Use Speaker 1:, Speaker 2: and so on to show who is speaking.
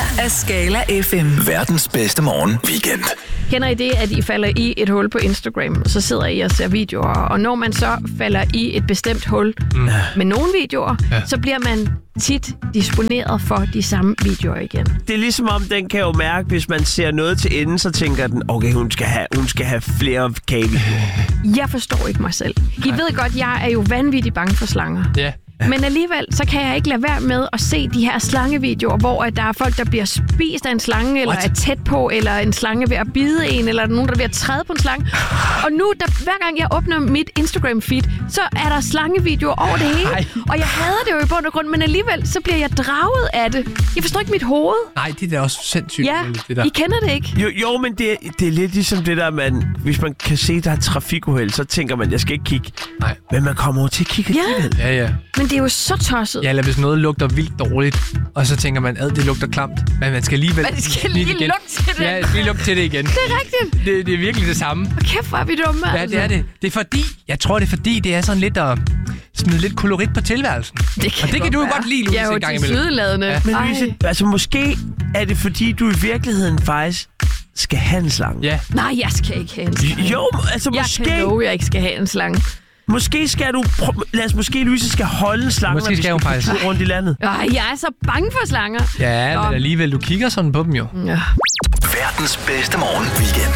Speaker 1: af Skala FM.
Speaker 2: Verdens bedste morgen weekend.
Speaker 3: Kender I det, at I falder i et hul på Instagram, så sidder I og ser videoer, og når man så falder i et bestemt hul med nogle videoer, så bliver man tit disponeret for de samme videoer igen.
Speaker 4: Det er ligesom om, den kan jo mærke, hvis man ser noget til enden, så tænker den, okay, hun skal have flere kagevideoer.
Speaker 3: Jeg forstår ikke mig selv. I ved godt, jeg er jo vanvittigt bange for slanger.
Speaker 5: Ja.
Speaker 3: Men alligevel, så kan jeg ikke lade være med at se de her slangevideoer, hvor der er folk, der bliver spist af en slange, eller er tæt på, eller en slange ved at bide en, eller nogen, der er ved at træde på en slange. Og nu, hver gang jeg åbner mit Instagram-feed, så er der slangevideoer over det hele. Og jeg hader det jo i bund og grund, men alligevel, så bliver jeg draget af det. Jeg forstår ikke mit hoved.
Speaker 5: Nej, det er da også sindssygt.
Speaker 3: Ja,
Speaker 5: det der.
Speaker 3: I kender det ikke?
Speaker 4: Jo, men det er lidt ligesom det der, hvis man kan se, der er trafikuheld, så tænker man, jeg skal ikke kigge.
Speaker 5: Nej.
Speaker 4: Men man kommer over til at kigge alligevel.
Speaker 5: Ja.
Speaker 3: Men det er jo så tosset.
Speaker 5: Ja, eller hvis noget lugter vildt dårligt, og så tænker man, det lugter klamt. Men man skal alligevel...
Speaker 3: Man skal lige lugte til det.
Speaker 5: Ja, lige lugte til det igen.
Speaker 3: Det er rigtigt.
Speaker 5: Det er virkelig det samme.
Speaker 3: Og kæft, hvor er vi dumme,
Speaker 5: Ja, det er det. Det er fordi, jeg tror, det er fordi, det er sådan lidt at smide lidt kolorit på tilværelsen.
Speaker 3: Det
Speaker 5: kan du jo godt lide, Louise, en gang imellem.
Speaker 3: Sydeladende.
Speaker 5: Ja.
Speaker 4: Men Louise, altså måske er det fordi, du i virkeligheden faktisk skal have en slange.
Speaker 5: Ja.
Speaker 3: Nej, jeg skal ikke have en slange.
Speaker 4: Jo, altså
Speaker 3: Jeg
Speaker 4: måske...
Speaker 3: kan love, jeg ikke skal have en slange.
Speaker 4: Måske skal du... Måske Louise skal holde en slange,
Speaker 5: Måske skal hun faktisk
Speaker 4: rundt i landet.
Speaker 3: Ej, jeg er så bange for slanger.
Speaker 5: Ja, men alligevel, du kigger sådan på dem jo.
Speaker 3: Ja.
Speaker 2: Verdens bedste morgen weekend.